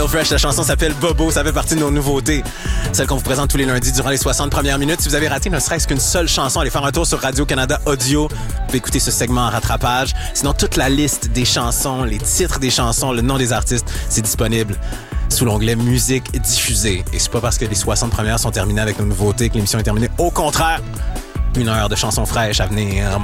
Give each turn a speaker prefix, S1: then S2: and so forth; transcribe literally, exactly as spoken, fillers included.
S1: Fresh, la chanson s'appelle Bobo, ça fait partie de nos nouveautés. Celle qu'on vous présente tous les lundis durant les soixante premières minutes. Si vous avez raté ne serait-ce qu'une seule chanson, allez faire un tour sur Radio-Canada Audio. Vous pouvez écouter ce segment en rattrapage. Sinon, toute la liste des chansons, les titres des chansons, le nom des artistes, c'est disponible sous l'onglet Musique diffusée. Et c'est pas parce que les soixante premières sont terminées avec nos nouveautés que l'émission est terminée. Au contraire, une heure de chansons fraîches à venir.